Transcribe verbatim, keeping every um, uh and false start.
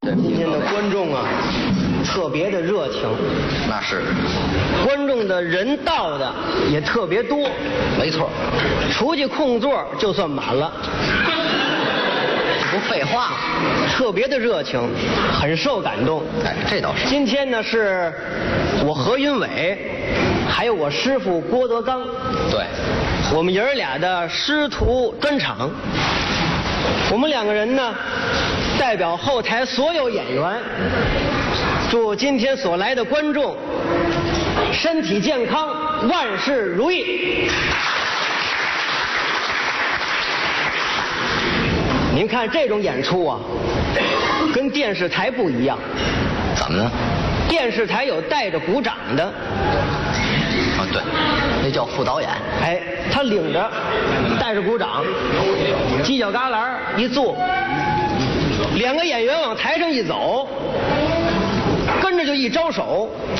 今天的观众啊，特别的热情， 那是， 观众的人到的也特别多， 没错， 出去空座就算满了， 不废话， 特别的热情，很受感动。 哎，这倒是。 今天呢，是我何云伟，还有我师傅郭德纲， 对， 我们爷儿俩的师徒专场。我们两个人呢，代表后台所有演员，祝今天所来的观众身体健康，万事如意。您看这种演出啊，跟电视台不一样。 怎么呢？ 电视台有带着鼓掌的。 啊，对，那叫副导演。 哎，他领着带着鼓掌，犄角旮旯一坐，两个演员往台上一走，跟着就一招手。